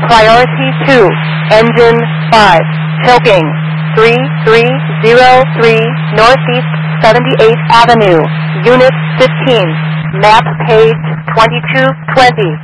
Priority 2, Engine 5, choking, 3303 Northeast 78th Avenue, Unit 15, map page 2220.